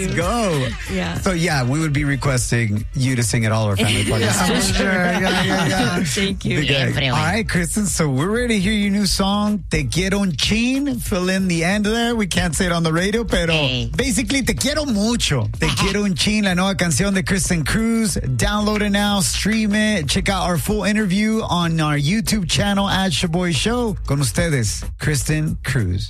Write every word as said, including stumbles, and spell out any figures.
Let's go. Yeah. So, yeah, we would be requesting you to sing at all our family parties. Yeah, for sure. Yeah, yeah, yeah. Thank you. Big egg. All right, Kristen, so we're ready to hear your new song, Te Quiero un Chin. Fill in the end there. We can't say it on the radio, pero Hey. basically, Te Quiero Mucho. Te Quiero un Chin, la nueva canción de Kristen Cruz. Download it now, stream it. Check out our full interview on our YouTube channel at Shaboy Show. Con ustedes, Kristen Cruz.